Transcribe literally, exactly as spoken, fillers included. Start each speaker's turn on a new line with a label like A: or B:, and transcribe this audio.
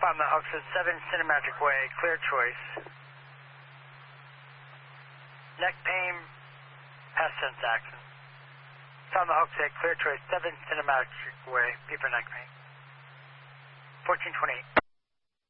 A: From the Oxford seven Cinematic Way, clear choice. Neck pain, past tense accent. From the Oxford, clear choice, seven Cinematic Way, P for neck pain. fourteen twenty-eight.